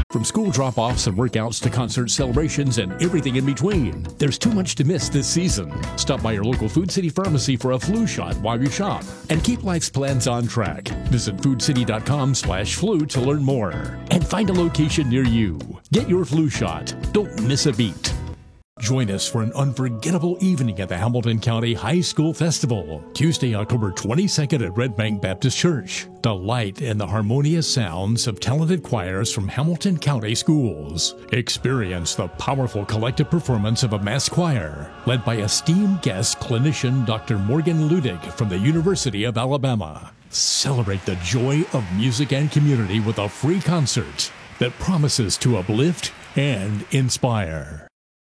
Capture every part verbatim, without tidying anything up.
From school drop-offs and workouts to concert celebrations and everything in between, there's too much to miss this season. Stop by your local Food City pharmacy for a flu shot while you shop and keep life's plans on track. Visit food city dot com slash flu to learn more and find a location near you. Get your flu shot. Don't miss a beat. Join us for an unforgettable evening at the Hamilton County High School Festival, Tuesday, October twenty-second at Red Bank Baptist Church. Delight in the harmonious sounds of talented choirs from Hamilton County schools. Experience the powerful collective performance of a mass choir, led by esteemed guest clinician Doctor Morgan Ludig from the University of Alabama. Celebrate the joy of music and community with a free concert that promises to uplift and inspire.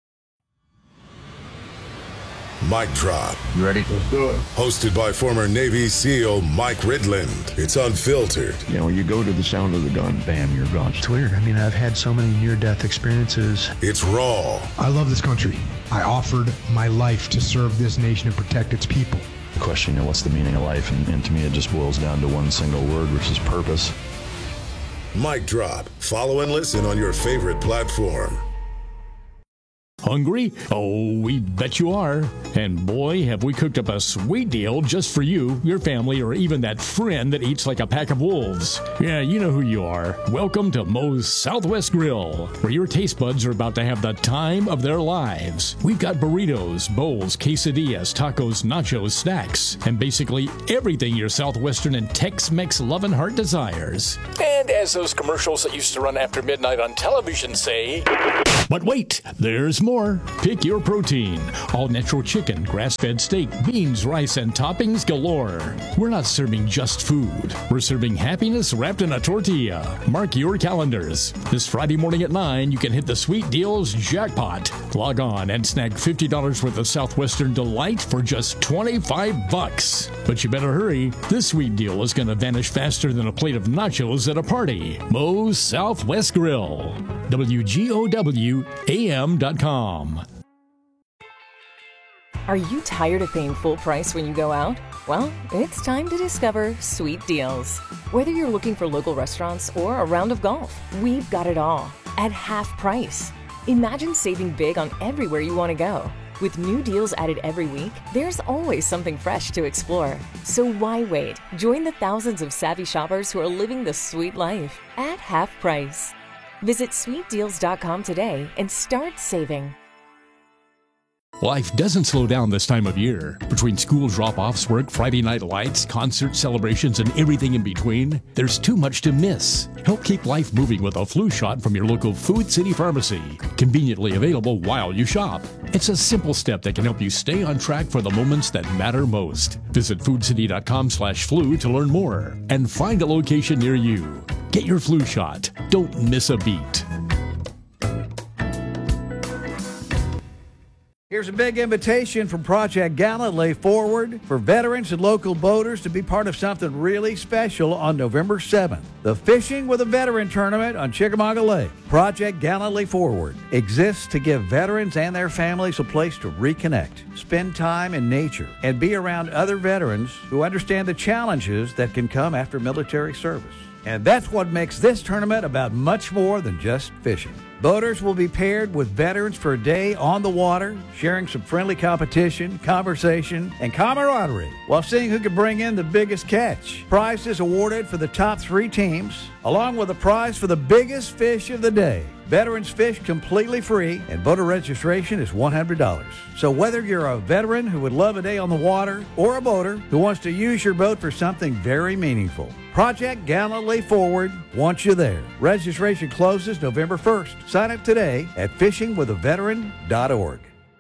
Mic Drop. You ready? Let's do it. Hosted by former Navy SEAL Mike Ridland. It's unfiltered. You know, you go to the sound of the gun, bam, you're gone. It's weird. I mean, I've had so many near-death experiences. It's raw. I love this country. I offered my life to serve this nation and protect its people. The question, you know, what's the meaning of life? And, and to me, it just boils down to one single word, which is purpose. Mic Drop. Follow and listen on your favorite platform. Hungry? Oh, we bet you are. And boy, have we cooked up a sweet deal just for you, your family, or even that friend that eats like a pack of wolves. Yeah, you know who you are. Welcome to Moe's Southwest Grill, where your taste buds are about to have the time of their lives. We've got burritos, bowls, quesadillas, tacos, nachos, snacks, and basically everything your Southwestern and Tex-Mex loving heart desires. And as those commercials that used to run after midnight on television say... But wait, there's more. Pick your protein. All natural chicken, grass-fed steak, beans, rice, and toppings galore. We're not serving just food. We're serving happiness wrapped in a tortilla. Mark your calendars. This Friday morning at nine, you can hit the Sweet Deals jackpot. Log on and snag fifty dollars worth of Southwestern Delight for just twenty-five bucks. But you better hurry. This sweet deal is going to vanish faster than a plate of nachos at a party. Moe's Southwest Grill. W G O W A M dot com. Are you tired of paying full price when you go out? Well, it's time to discover Sweet Deals. Whether you're looking for local restaurants or a round of golf, we've got it all at half price. Imagine saving big on everywhere you want to go. With new deals added every week, there's always something fresh to explore. So why wait? Join the thousands of savvy shoppers who are living the sweet life at half price. Visit sweet deals dot com today and start saving. Life doesn't slow down this time of year. Between school drop-offs, work, Friday night lights, concert celebrations, and everything in between, there's too much to miss. Help keep life moving with a flu shot from your local Food City pharmacy. Conveniently available while you shop. It's a simple step that can help you stay on track for the moments that matter most. Visit food city dot com slash flu to learn more and find a location near you. Get your flu shot. Don't miss a beat. Here's a big invitation from Project Galilee Forward for veterans and local boaters to be part of something really special on November seventh. The Fishing with a Veteran Tournament on Chickamauga Lake. Project Galilee Forward exists to give veterans and their families a place to reconnect, spend time in nature, and be around other veterans who understand the challenges that can come after military service. And that's what makes this tournament about much more than just fishing. Boaters will be paired with veterans for a day on the water, sharing some friendly competition, conversation, and camaraderie, while seeing who can bring in the biggest catch. Prizes awarded for the top three teams, along with a prize for the biggest fish of the day. Veterans fish completely free, and boater registration is one hundred dollars. So whether you're a veteran who would love a day on the water or a boater who wants to use your boat for something very meaningful, Project Galilee Forward wants you there. Registration closes November first. Sign up today at fishing with a veteran dot org.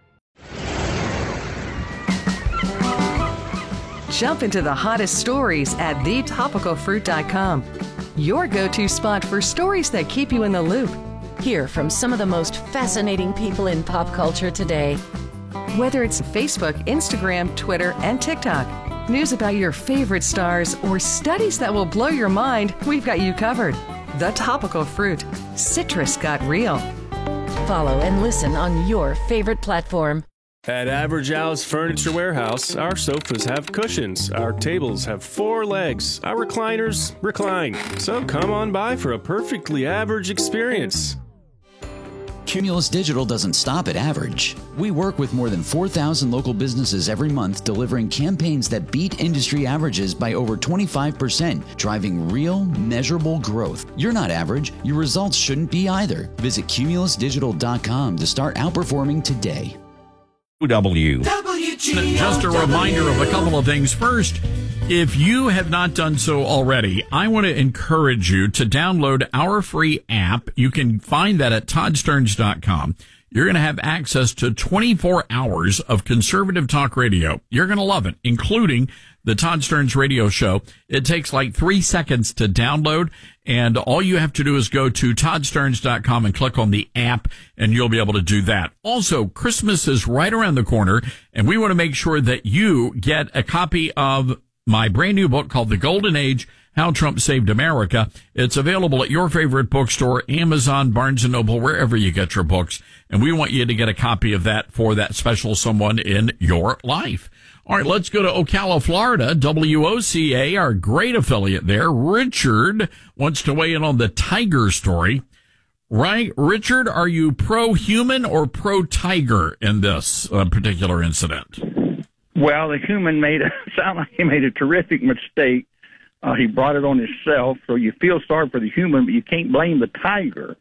Jump into the hottest stories at the topical fruit dot com. Your go-to spot for stories that keep you in the loop. Hear from some of the most fascinating people in pop culture today. Whether it's Facebook, Instagram, Twitter, and TikTok, news about your favorite stars, or studies that will blow your mind, we've got you covered. The Topical Fruit. Citrus got real. Follow and listen on your favorite platform. At Average Al's Furniture Warehouse, our sofas have cushions, our tables have four legs, our recliners recline. So come on by for a perfectly average experience. Cumulus Digital doesn't stop at average. We work with more than four thousand local businesses every month, delivering campaigns that beat industry averages by over twenty-five percent, driving real, measurable growth. You're not average. Your results shouldn't be either. Visit cumulus digital dot com to start outperforming today. W. Just a reminder of a couple of things. First, if you have not done so already, I want to encourage you to download our free app. You can find that at todd stearns dot com. You're going to have access to twenty-four hours of conservative talk radio. You're going to love it, including the Todd Stearns Radio Show. It takes like three seconds to download, and all you have to do is go to todd stearns dot com and click on the app, and you'll be able to do that. Also, Christmas is right around the corner, and we want to make sure that you get a copy of my brand new book called The Golden Age, How Trump Saved America. It's available at your favorite bookstore, Amazon, Barnes and Noble, wherever you get your books. And we want you to get a copy of that for that special someone in your life. All right, let's go to Ocala, Florida. W O C A, our great affiliate there. Richard wants to weigh in on the tiger story. Right, Richard, are you pro-human or pro-tiger in this uh, particular incident? Well, the human made a sound like he made a terrific mistake. Uh, he brought it on himself, so you feel sorry for the human, but you can't blame the tiger.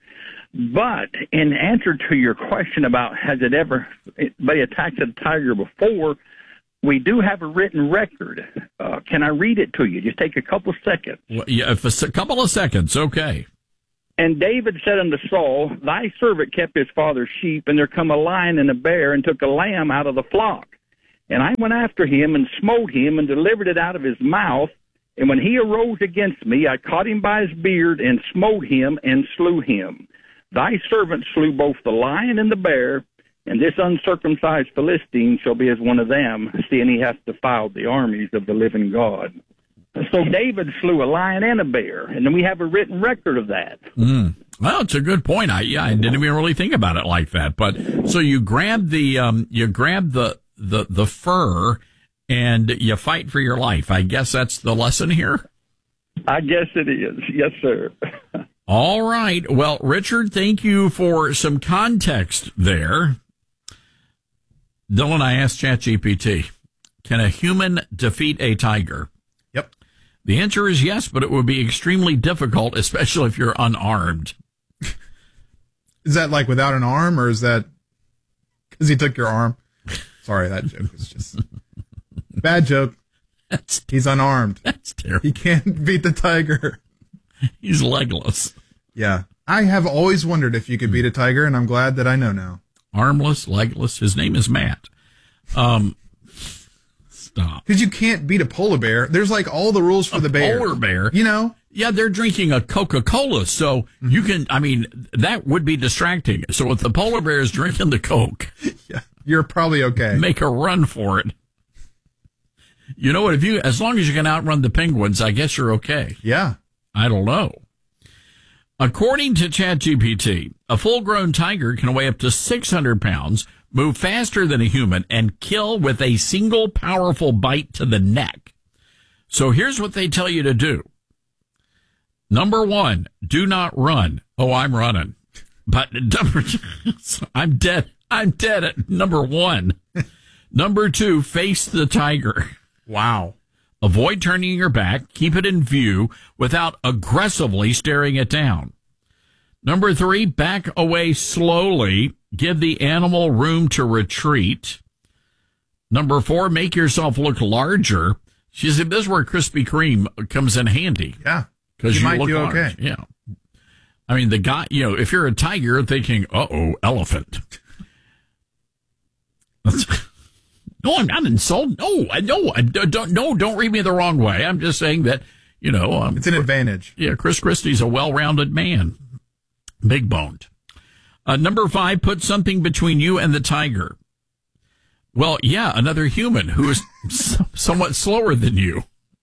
But in answer to your question about has it ever been attacked a tiger before, we do have a written record. Uh, can I read it to you? Just take a couple of seconds. Well, yeah, if a couple of seconds, okay. And David said unto Saul, thy servant kept his father's sheep, and there come a lion and a bear, and took a lamb out of the flock. And I went after him, and smote him, and delivered it out of his mouth. And when he arose against me, I caught him by his beard, and smote him, and slew him. Thy servant slew both the lion and the bear, and this uncircumcised Philistine shall be as one of them, seeing he hath defiled the armies of the living God. So David slew a lion and a bear, and then we have a written record of that. Mm. Well, it's a good point. I yeah, I didn't even really think about it like that. But so you grab the um, you grab the the the fur, and you fight for your life. I guess that's the lesson here. I guess it is. Yes, sir. All right. Well, Richard, thank you for some context there. Dylan, I asked ChatGPT, can a human defeat a tiger? Yep. The answer is yes, but it would be extremely difficult, especially if you're unarmed. Is that like without an arm, or is that because he took your arm? Sorry, that joke was just bad joke. That's, He's unarmed. That's terrible. He can't beat the tiger. He's legless. Yeah. I have always wondered if you could beat a tiger, and I'm glad that I know now. Armless, legless. His name is Matt. Um, stop. Because you can't beat a polar bear. There's like all the rules for a the bear. Polar bear. You know? Yeah, they're drinking a Coca-Cola, so mm-hmm. you can, I mean, that would be distracting. So if the polar bear is drinking the Coke, yeah, you're probably okay. Make a run for it. You know what? If you, as long as you can outrun the penguins, I guess you're okay. Yeah. I don't know. According to ChatGPT, a full-grown tiger can weigh up to six hundred pounds, move faster than a human, and kill with a single powerful bite to the neck. So here's what they tell you to do. Number one, do not run. Oh, I'm running. But number two, I'm dead. I'm dead at number one. Number two, face the tiger. Wow. Avoid turning your back. Keep it in view without aggressively staring it down. Number three, back away slowly. Give the animal room to retreat. Number four, make yourself look larger. She said, this is where Krispy Kreme comes in handy. Yeah. Because you, you might look do large. okay. Yeah. I mean, the guy, you know, if you're a tiger, you're thinking, uh-oh, elephant. No, I'm not insulting. No, I no, I don't. No, don't read me the wrong way. I'm just saying that, you know, um, it's an advantage. Yeah, Chris Christie's a well-rounded man, big boned. Uh, number five, put something between you and the tiger. Well, yeah, another human who is somewhat slower than you.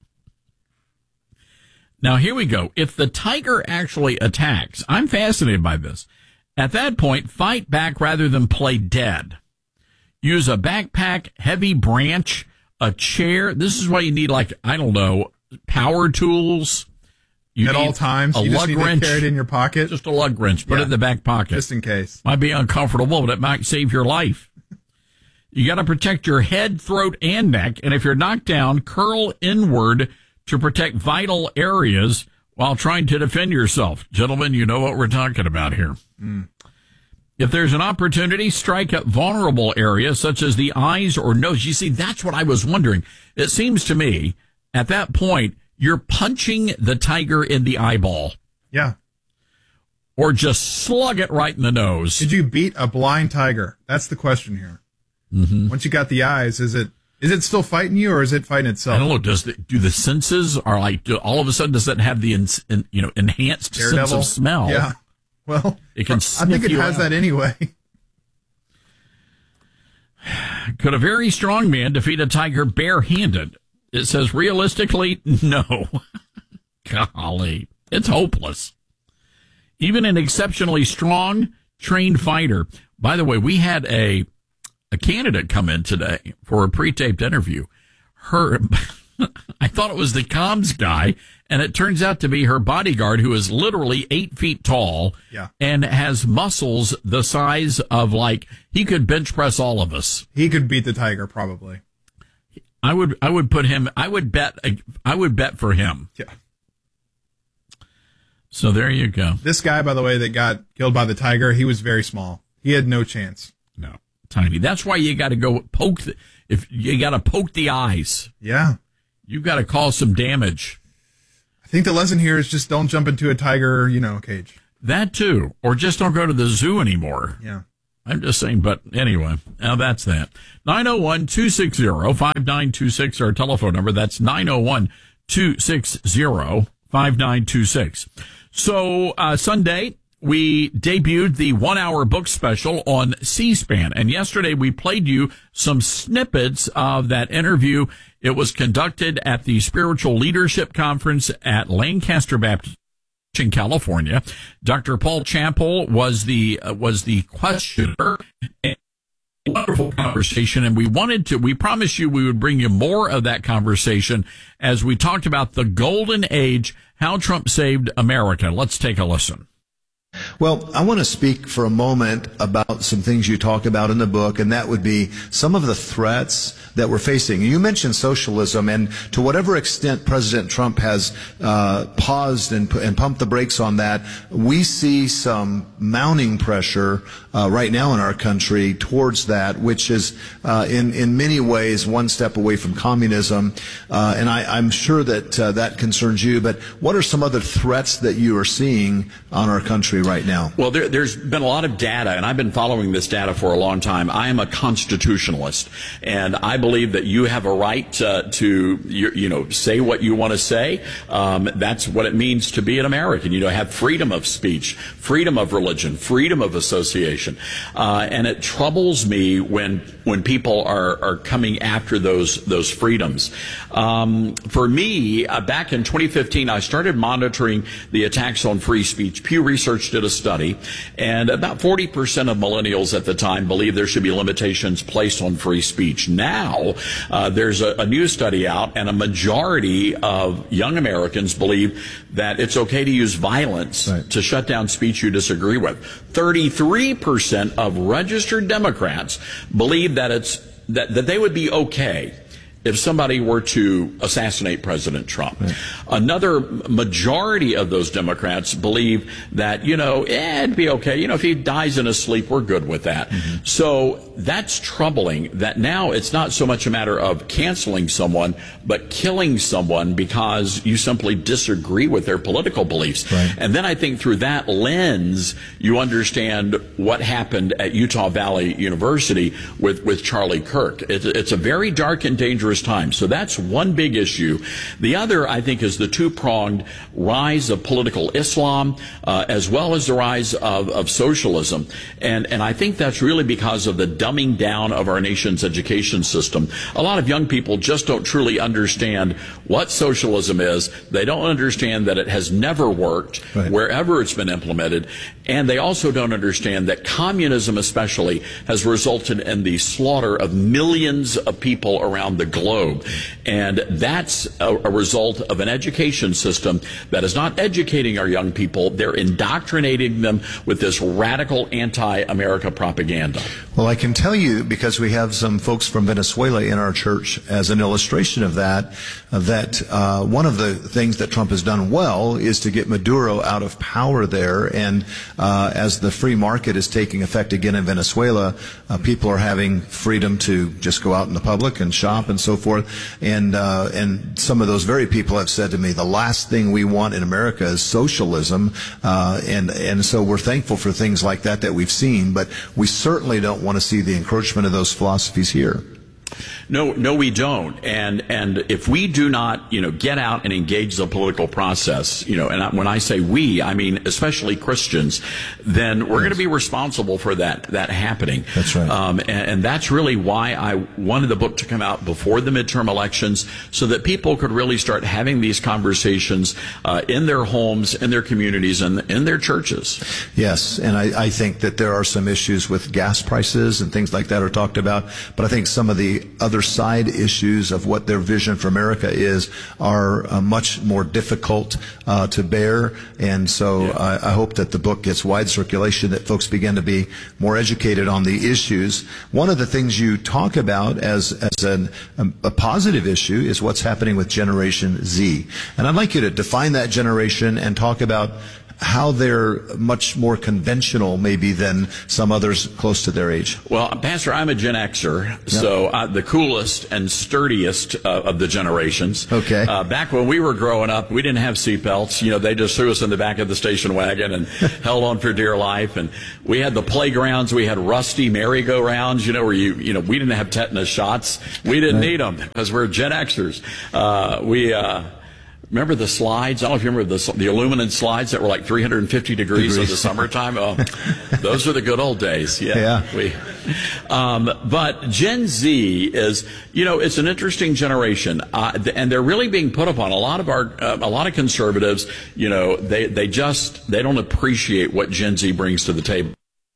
Now here we go. If the tiger actually attacks, I'm fascinated by this. At that point, fight back rather than play dead. Use a backpack, heavy branch, a chair. This is why you need, like, I don't know, power tools. You At all times, a you just lug need wrench. to carry it in your pocket. Just a lug wrench. Put Yeah. it in the back pocket. Just in case. Might be uncomfortable, but it might save your life. You got to protect your head, throat, and neck. And if you're knocked down, curl inward to protect vital areas while trying to defend yourself. Gentlemen, you know what we're talking about here. Mm. If there's an opportunity, strike at vulnerable areas such as the eyes or nose. You see, that's what I was wondering. It seems to me at that point, you're punching the tiger in the eyeball. Yeah. Or just slug it right in the nose. Did you beat a blind tiger? That's the question here. Mm-hmm. Once you got the eyes, is it is it still fighting you, or is it fighting itself? I don't know. Does the, do the senses are like do, all of a sudden does it have the in, in, you know enhanced Daredevil? sense of smell? Yeah. Well, it can. I think it has out. that anyway. Could a very strong man defeat a tiger barehanded? It says realistically, no. Golly, it's hopeless. Even an exceptionally strong, trained fighter. By the way, we had a a candidate come in today for a pre-taped interview. Her, I thought it was the comms guy, and it turns out to be her bodyguard, who is literally eight feet tall Yeah. and has muscles the size of, like, he could bench press all of us. He could beat the tiger, probably. I would, I would put him, I would bet, I would bet for him. Yeah. So there you go. This guy, by the way, that got killed by the tiger, he was very small. He had no chance. No. Tiny. That's why you got to go poke, the, if you got to poke the eyes. Yeah. You've got to cause some damage. I think the lesson here is just don't jump into a tiger, you know, cage. That too. Or just don't go to the zoo anymore. Yeah. I'm just saying, but anyway, now that's that. nine oh one, two six zero, five nine two six, our telephone number. That's nine oh one, two six zero, five nine two six. So, uh, Sunday, we debuted the one-hour book special on C-SPAN. And yesterday we played you some snippets of that interview. It was conducted at the Spiritual Leadership Conference at Lancaster Baptist in California. Doctor Paul Champel was the uh, was the questioner. And wonderful conversation, and we wanted to, we promised you we would bring you more of that conversation as we talked about the golden age, how Trump saved America. Let's take a listen. Well, I want to speak for a moment about some things you talk about in the book, and that would be some of the threats that we're facing. You mentioned socialism, and to whatever extent President Trump has uh, paused and, and pumped the brakes on that, we see some mounting pressure uh, right now in our country towards that, which is uh, in, in many ways one step away from communism. Uh, and I, I'm sure that uh, that concerns you, but what are some other threats that you are seeing on our country right now? Well, there, there's been a lot of data, and I've been following this data for a long time. I am a constitutionalist, and I believe that you have a right uh, to, you, you know, say what you want to say. Um, that's what it means to be an American. You know, have freedom of speech, freedom of religion, freedom of association. Uh, and it troubles me when when people are, are coming after those those freedoms. Um, for me, uh, back in twenty fifteen, I started monitoring the attacks on free speech. Pew Research did a study, and about forty percent of millennials at the time believe there should be limitations placed on free speech. Now, uh, there's a, a new study out, and a majority of young Americans believe that it's okay to use violence right. to shut down speech you disagree with. thirty-three percent of registered Democrats believe that it's that, that they would be okay if somebody were to assassinate President Trump. Right. Another majority of those Democrats believe that, you know, eh, it'd be okay. You know, if he dies in his sleep, we're good with that. Mm-hmm. So that's troubling that now it's not so much a matter of canceling someone, but killing someone because you simply disagree with their political beliefs. Right. And then I think through that lens, you understand what happened at Utah Valley University with, with Charlie Kirk. It's, it's a very dark and dangerous dangerous time. So that's one big issue. The other, I think, is the two-pronged rise of political Islam, uh, as well as the rise of, of socialism. And, and I think that's really because of the dumbing down of our nation's education system. A lot of young people just don't truly understand what socialism is. They don't understand that it has never worked right. wherever it's been implemented. And they also don't understand that communism especially has resulted in the slaughter of millions of people around the globe. And that's a, a result of an education system that is not educating our young people. They're indoctrinating them with this radical anti-America propaganda. Well, I can tell you, because we have some folks from Venezuela in our church as an illustration of that, uh, that uh, one of the things that Trump has done well is to get Maduro out of power there. And uh, as the free market is taking effect again in Venezuela, uh, people are having freedom to just go out in the public and shop and so forth. And uh, and some of those very people have said to me, the last thing we want in America is socialism. Uh, and and so we're thankful for things like that that we've seen, but we certainly don't want to see the encroachment of those philosophies here. No, no, we don't. And and if we do not, you know, get out and engage the political process, you know, and when I say we, I mean especially Christians, then we're yes. going to be responsible for that that happening. That's right. Um, and, and that's really why I wanted the book to come out before the midterm elections, so that people could really start having these conversations uh, in their homes, in their communities, and in their churches. Yes, and I, I think that there are some issues with gas prices and things like that are talked about, but I think some of the other side issues of what their vision for America is are uh, much more difficult uh, to bear. And so yeah. I, I hope that the book gets wide circulation, that folks begin to be more educated on the issues. One of the things you talk about as, as an, um, a positive issue is what's happening with Generation Z. And I'd like you to define that generation and talk about how they're much more conventional maybe than some others close to their age. Well, Pastor, I'm a Gen Xer, yep. so uh, the coolest and sturdiest uh, of the generations. Okay. Uh, back when we were growing up, we didn't have seatbelts. You know, they just threw us in the back of the station wagon and held on for dear life. And we had the playgrounds. We had rusty merry-go-rounds, you know, where you, you know, we didn't have tetanus shots. We didn't right. need them because we're Gen Xers. Uh, we, uh, Remember the slides? I don't know if you remember the, the aluminum slides that were like three hundred fifty degrees, degrees. in the summertime. Oh, those are the good old days. Yeah. yeah. We, um, but Gen Z is, you know, it's an interesting generation, uh, and they're really being put upon. A lot of our, uh, a lot of conservatives, you know, they they just they don't appreciate what Gen Z brings to the table.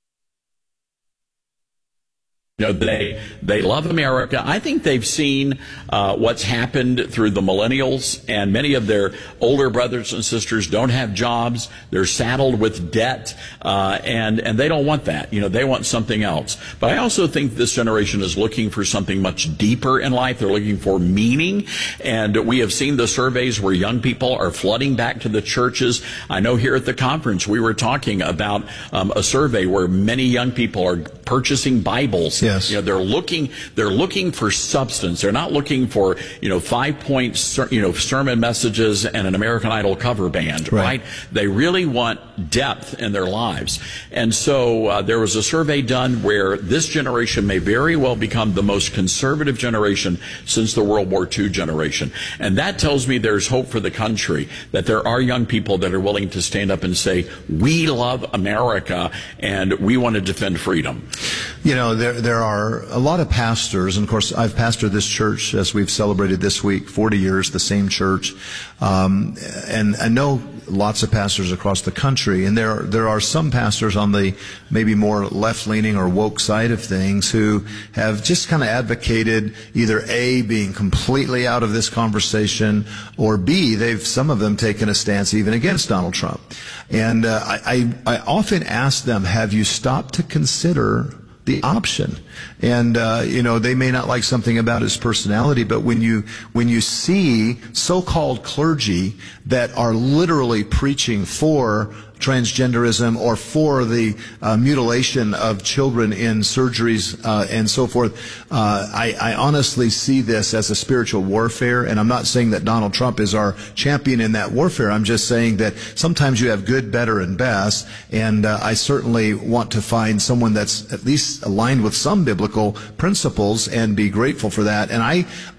You know, they they love America. I think they've seen uh, what's happened through the millennials, and many of their older brothers and sisters don't have jobs. They're saddled with debt, uh, and and they don't want that. You know, they want something else. But I also think this generation is looking for something much deeper in life. They're looking for meaning, and we have seen the surveys where young people are flooding back to the churches. I know here at the conference we were talking about um, a survey where many young people are purchasing Bibles. Yes. You know, they're looking, they're looking for substance. They're not looking for, you know, five point, ser- you know, sermon messages and an American Idol cover band, right? right? They really want depth in their lives. And so uh, there was a survey done where this generation may very well become the most conservative generation since the World War Two generation. And that tells me there's hope for the country, that there are young people that are willing to stand up and say, we love America and we want to defend freedom. You know, there there are a lot of pastors, and of course I've pastored this church as we've celebrated this week, forty years, the same church, um, and I know lots of pastors across the country, and there are, there are some pastors on the maybe more left-leaning or woke side of things who have just kind of advocated either A, being completely out of this conversation, or B, they've, some of them taken a stance even against Donald Trump. And uh, I, I, I often ask them, have you stopped to consider the option? And uh, you know, they may not like something about his personality, but when you when you see so-called clergy that are literally preaching for transgenderism or for the uh, mutilation of children in surgeries uh, and so forth, uh, I, I honestly see this as a spiritual warfare. And I'm not saying that Donald Trump is our champion in that warfare. I'm just saying that sometimes you have good, better, and best. And uh, I certainly want to find someone that's at least aligned with some biblical principles and be grateful for that. And I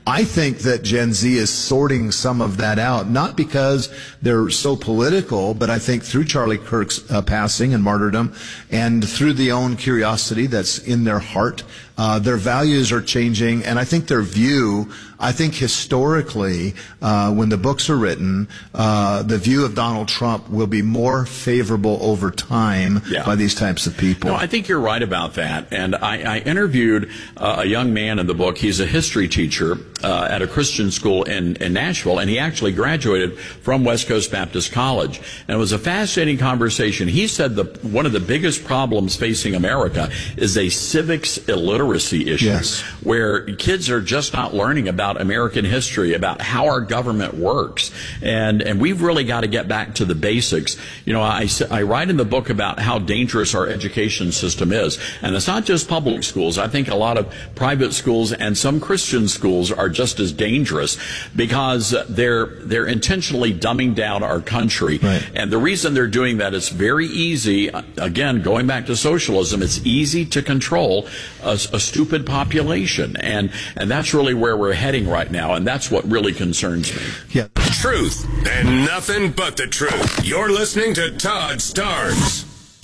I think that Gen Z is sorting some of that out, not because they're so political, but I think through Charlie Kirk's uh, passing and martyrdom, and through the own curiosity that's in their heart, uh, their values are changing, and I think their view, I think historically, uh, when the books are written, uh, the view of Donald Trump will be more favorable over time yeah. by these types of people. No, I think you're right about that. And I, I interviewed uh, a young man in the book. He's a history teacher uh, at a Christian school in, in Nashville, and he actually graduated from West Coast Baptist College. And it was a fascinating conversation. He said the one of the biggest problems facing America is a civics illiteracy issue, yes. where kids are just not learning about American history, about how our government works. And and we've really got to get back to the basics. You know, I, I write in the book about how dangerous our education system is. And it's not just public schools. I think a lot of private schools and some Christian schools are just as dangerous because they're they're intentionally dumbing down our country. Right. And the reason they're doing that is very easy. Again, going back to socialism, it's easy to control a, a stupid population. And, and that's really where we're heading right now. And that's what really concerns me. Yeah. Truth and nothing but the truth. You're listening to Todd Starnes.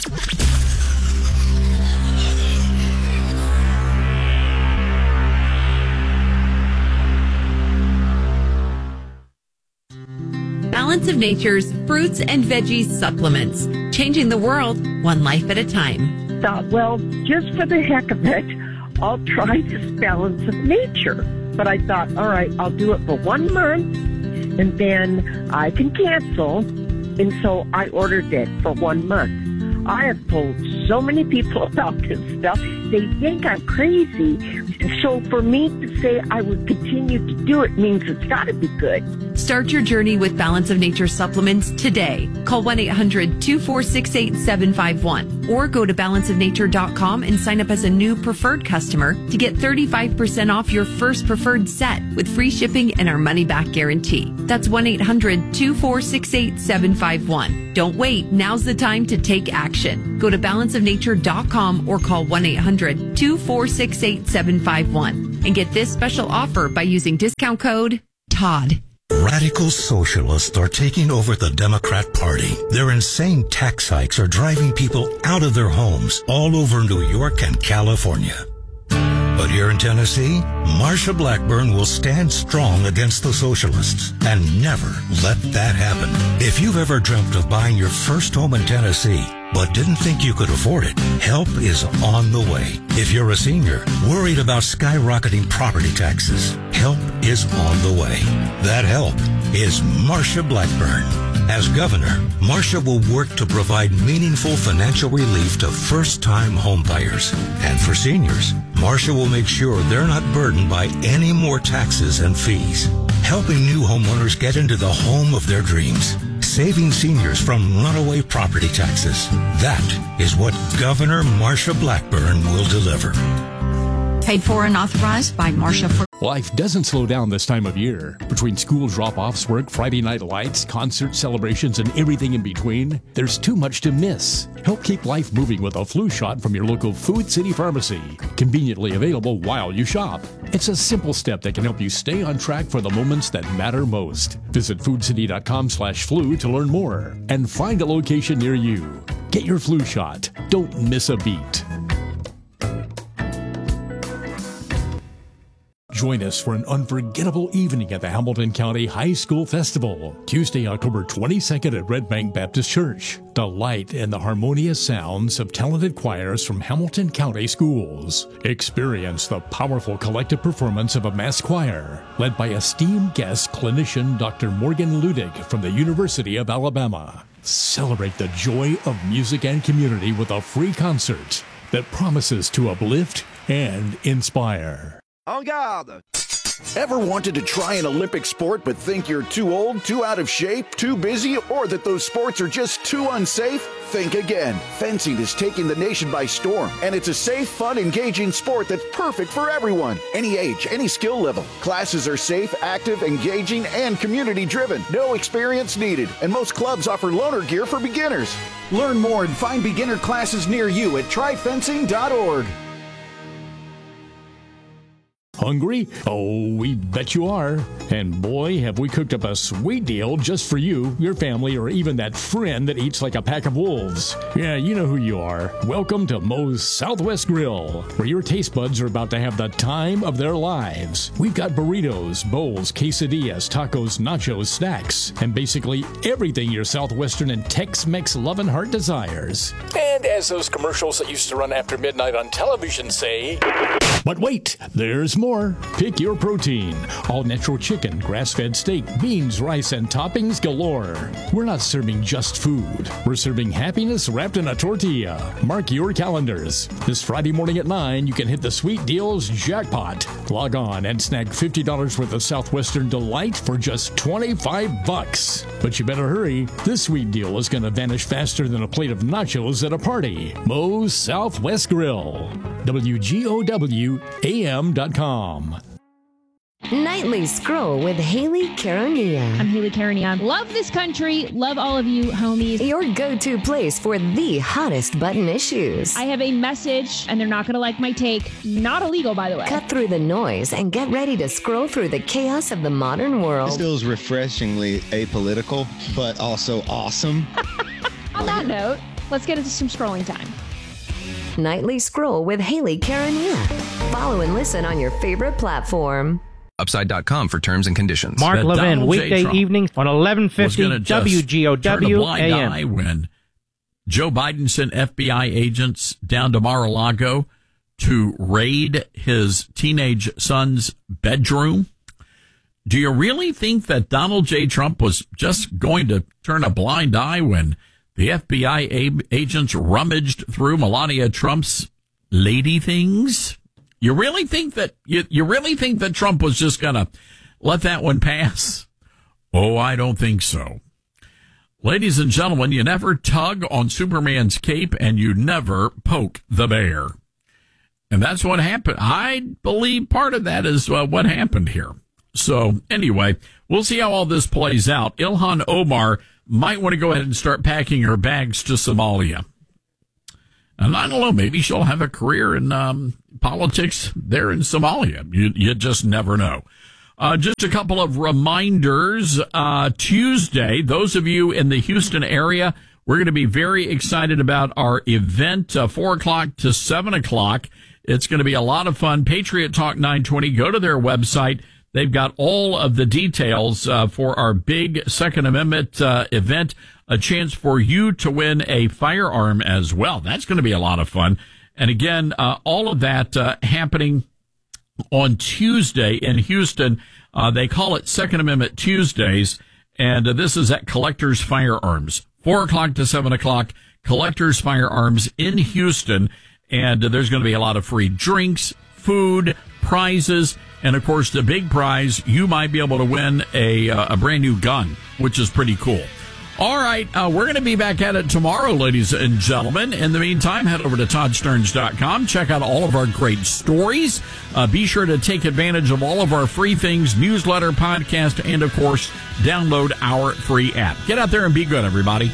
Balance of Nature's fruits and veggies supplements, changing the world one life at a time. Thought, well, just for the heck of it, I'll try this Balance of Nature. But I thought, all right, I'll do it for one month, and then I can cancel. And so I ordered it for one month. I have told so many people about this stuff. They think I'm crazy. So for me to say I would continue to do it means it's got to be good. Start your journey with Balance of Nature supplements today. Call one eight hundred two four six eight seven five one or go to balance of nature dot com and sign up as a new preferred customer to get thirty-five percent off your first preferred set with free shipping and our money-back guarantee. That's one eight hundred two four six eight seven five one. Don't wait. Now's the time to take action. Go to balance of nature dot com or call one eight hundred two four six eight seven five one and get this special offer by using discount code Todd. Radical socialists are taking over the Democrat Party. Their insane tax hikes are driving people out of their homes all over New York and California. But here in Tennessee, Marsha Blackburn will stand strong against the socialists and never let that happen. If you've ever dreamt of buying your first home in Tennessee, but didn't think you could afford it, help is on the way. If you're a senior, worried about skyrocketing property taxes, help is on the way. That help is Marsha Blackburn. As governor, Marsha will work to provide meaningful financial relief to first-time homebuyers. And for seniors, Marsha will make sure they're not burdened by any more taxes and fees. Helping new homeowners get into the home of their dreams. Saving seniors from runaway property taxes. That is what Governor Marsha Blackburn will deliver. Paid for and authorized by Marsha. For- Life doesn't slow down this time of year. Between school drop-offs, work, Friday night lights, concert celebrations, and everything in between, there's too much to miss. Help keep life moving with a flu shot from your local Food City Pharmacy. Conveniently available while you shop. It's a simple step that can help you stay on track for the moments that matter most. Visit food city dot com slash flu to learn more and find a location near you. Get your flu shot. Don't miss a beat. Join us for an unforgettable evening at the Hamilton County High School Festival, Tuesday, October twenty-second at Red Bank Baptist Church. Delight in the harmonious sounds of talented choirs from Hamilton County schools. Experience the powerful collective performance of a mass choir, led by esteemed guest clinician Doctor Morgan Ludig from the University of Alabama. Celebrate the joy of music and community with a free concert that promises to uplift and inspire. En garde! Ever wanted to try an Olympic sport but think you're too old, too out of shape, too busy, or that those sports are just too unsafe? Think again. Fencing is taking the nation by storm, and it's a safe, fun, engaging sport that's perfect for everyone. Any age, any skill level. Classes are safe, active, engaging, and community-driven. No experience needed, and most clubs offer loaner gear for beginners. Learn more and find beginner classes near you at try fencing dot org. Hungry? Oh, we bet you are. And boy, have we cooked up a sweet deal just for you, your family, or even that friend that eats like a pack of wolves. Yeah, you know who you are. Welcome to Moe's Southwest Grill, where your taste buds are about to have the time of their lives. We've got burritos, bowls, quesadillas, tacos, nachos, snacks, and basically everything your Southwestern and Tex-Mex loving heart desires. And as those commercials that used to run after midnight on television say... But wait, there's more. Pick your protein. All natural chicken, grass-fed steak, beans, rice, and toppings galore. We're not serving just food. We're serving happiness wrapped in a tortilla. Mark your calendars. This Friday morning at nine, you can hit the Sweet Deals jackpot. Log on and snag fifty dollars worth of Southwestern Delight for just twenty-five bucks. But you better hurry. This sweet deal is going to vanish faster than a plate of nachos at a party. Moe's Southwest Grill. W G O W A M dot com. Nightly Scroll with Haley Caronia. I'm Haley Caronia. Love this country. Love all of you, homies. Your go-to place for the hottest button issues. I have a message, and they're not going to like my take. Not illegal, by the way. Cut through the noise and get ready to scroll through the chaos of the modern world. This feels refreshingly apolitical, but also awesome. On that note, let's get into some scrolling time. Nightly Scroll with Haley Caronia. Follow and listen on your favorite platform. Upside dot com for terms and conditions. Mark That Levin, Donald weekday evenings on eleven fifty W G O W A M. When Joe Biden sent F B I agents down to Mar-a-Lago to raid his teenage son's bedroom. Do you really think that Donald J. Trump was just going to turn a blind eye when the F B I a- agents rummaged through Melania Trump's lady things? You really think that you, you really think that Trump was just going to let that one pass? Oh, I don't think so. Ladies and gentlemen, you never tug on Superman's cape and you never poke the bear. And that's what happened. I believe part of that is uh, what happened here. So anyway, we'll see how all this plays out. Ilhan Omar might want to go ahead and start packing her bags to Somalia. And I don't know, maybe she'll have a career in um, politics there in Somalia. You, you just never know. Uh, just a couple of reminders. Uh, Tuesday, those of you in the Houston area, we're going to be very excited about our event, uh, four o'clock to seven o'clock. It's going to be a lot of fun. Patriot Talk nine twenty. Go to their website. They've got all of the details uh, for our big Second Amendment uh, event, a chance for you to win a firearm as well. That's going to be a lot of fun. And again, uh, all of that uh, happening on Tuesday in Houston. Uh, they call it Second Amendment Tuesdays, and uh, this is at Collectors Firearms, four o'clock to seven o'clock, Collectors Firearms in Houston. And uh, there's going to be a lot of free drinks, food, prizes, and of course the big prize, you might be able to win a uh, a brand new gun, which is pretty cool. All right, uh, we're going to be back at it tomorrow, ladies and gentlemen. In the meantime, head over to Todd Stearns dot com. Check out all of our great stories. Uh, be sure to take advantage of all of our free things, newsletter, podcast, and of course, download our free app. Get out there and be good, everybody.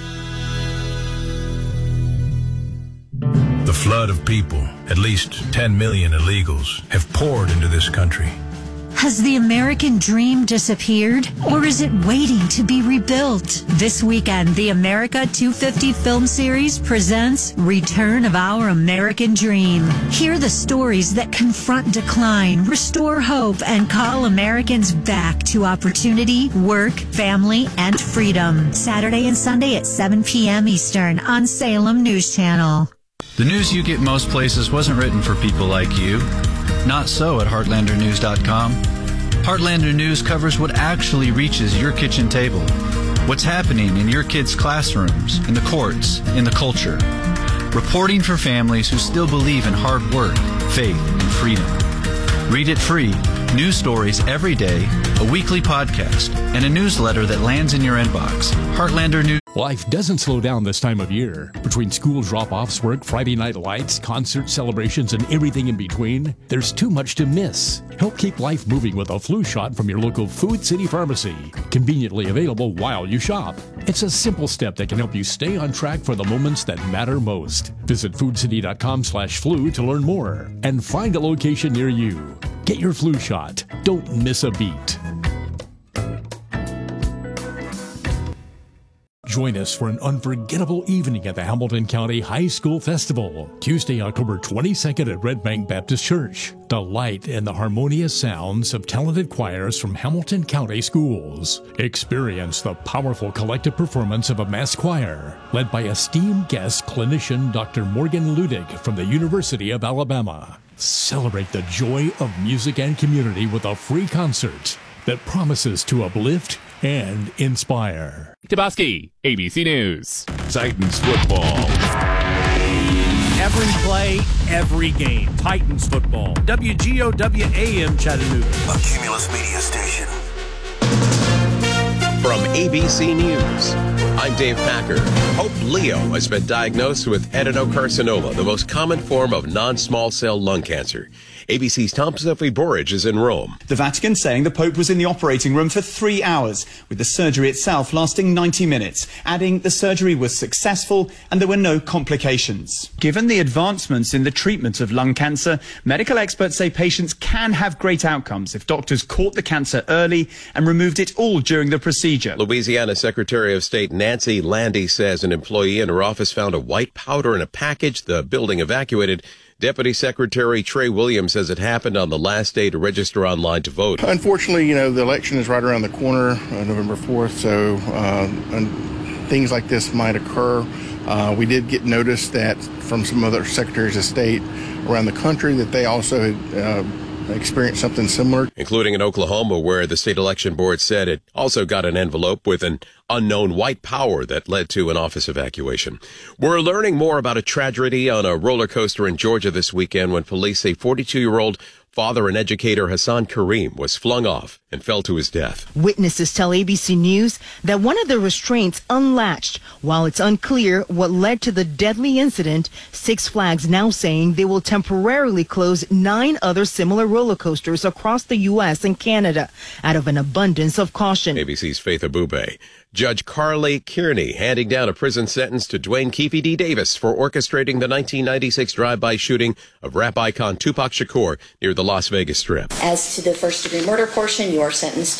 The flood of people, at least ten million illegals, have poured into this country. Has the American dream disappeared, or is it waiting to be rebuilt? This weekend, the America two fifty film series presents Return of Our American Dream. Hear the stories that confront decline, restore hope, and call Americans back to opportunity, work, family, and freedom. Saturday and Sunday at seven p.m. Eastern on Salem News Channel. The news you get most places wasn't written for people like you. Not so at Heartlander News dot com. Heartlander News covers what actually reaches your kitchen table. What's happening in your kids' classrooms, in the courts, in the culture. Reporting for families who still believe in hard work, faith, and freedom. Read it free. News stories every day, a weekly podcast, and a newsletter that lands in your inbox. Heartlander News. Life doesn't slow down this time of year. Between school drop-offs, work, Friday night lights, concert celebrations, and everything in between, there's too much to miss. Help keep life moving with a flu shot from your local Food City Pharmacy. Conveniently available while you shop. It's a simple step that can help you stay on track for the moments that matter most. Visit foodcity.com slash flu to learn more and find a location near you. Get your flu shot. Don't miss a beat. Join us for an unforgettable evening at the Hamilton County High School Festival, Tuesday, October twenty-second at Red Bank Baptist Church. Delight in the harmonious sounds of talented choirs from Hamilton County schools. Experience the powerful collective performance of a mass choir, led by esteemed guest clinician Doctor Morgan Ludig from the University of Alabama. Celebrate the joy of music and community with a free concert that promises to uplift and inspire. Toboski, A B C News. Titans football. Every play, every game. Titans football. W G O W A M Chattanooga. A Cumulus Media Station. From A B C News, I'm Dave Packer. Hope Leo has been diagnosed with adenocarcinoma, the most common form of non-small cell lung cancer. A B C's Tom Sophie Borage is in Rome. The Vatican saying the Pope was in the operating room for three hours, with the surgery itself lasting ninety minutes, adding the surgery was successful and there were no complications. Given the advancements in the treatment of lung cancer, medical experts say patients can have great outcomes if doctors caught the cancer early and removed it all during the procedure. Louisiana Secretary of State Nancy Landy says an employee in her office found a white powder in a package. The building evacuated. Deputy Secretary Trey Williams says it happened on the last day to register online to vote. Unfortunately, you know, the election is right around the corner, uh, November fourth, so uh, and things like this might occur. Uh, we did get notice that from some other secretaries of state around the country that they also had uh, experienced something similar. Including in Oklahoma, where the state election board said it also got an envelope with an unknown white powder that led to an office evacuation. We're learning more about a tragedy on a roller coaster in Georgia this weekend when police say forty-two-year-old father and educator Hassan Kareem was flung off and fell to his death. Witnesses tell A B C News that one of the restraints unlatched. While it's unclear what led to the deadly incident, Six Flags now saying they will temporarily close nine other similar roller coasters across the U S and Canada out of an abundance of caution. A B C's Faith Abube. Judge Carly Kearney handing down a prison sentence to Dwayne Keefe D. Davis for orchestrating the nineteen ninety-six drive-by shooting of rap icon Tupac Shakur near the Las Vegas Strip. As to the first-degree murder portion, you are sentenced